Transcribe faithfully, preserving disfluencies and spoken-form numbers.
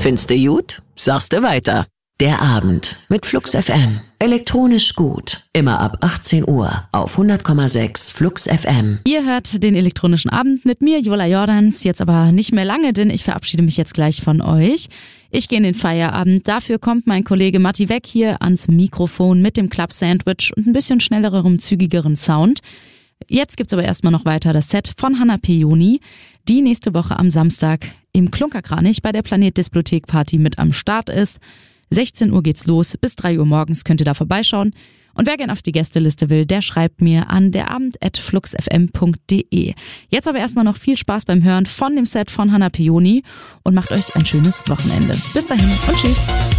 Findste gut? Sagste weiter. Der Abend mit Flux F M. Elektronisch gut. Immer ab achtzehn Uhr auf hundert Komma sechs Flux F M. Ihr hört den elektronischen Abend mit mir, Jola Jordans. Jetzt aber nicht mehr lange, denn ich verabschiede mich jetzt gleich von euch. Ich gehe in den Feierabend. Dafür kommt mein Kollege Matti Weck hier ans Mikrofon mit dem Club Sandwich und ein bisschen schnellerem, zügigeren Sound. Jetzt gibt's aber erstmal noch weiter das Set von Hanna Peony, die nächste Woche am Samstag im Klunkerkranich bei der Planet Displothek Party mit am Start ist. sechzehn Uhr geht's los, bis drei Uhr morgens könnt ihr da vorbeischauen. Und wer gerne auf die Gästeliste will, der schreibt mir an derabend at fluxfm punkt de. Jetzt aber erstmal noch viel Spaß beim Hören von dem Set von Hanna Peony und macht euch ein schönes Wochenende. Bis dahin und tschüss.